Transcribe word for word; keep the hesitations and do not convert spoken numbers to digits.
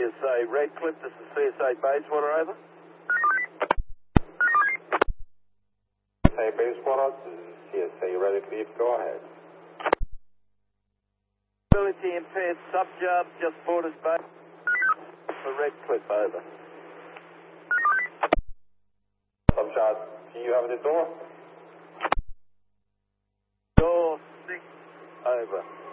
S A Redcliffe, this is C S A Bayswater, over. Hey, Bayswater, this is C S A Redcliffe, go ahead. Ability impaired subjob, just boarded bay for Redcliffe, over. Subshot, do you have the door? Door six, over.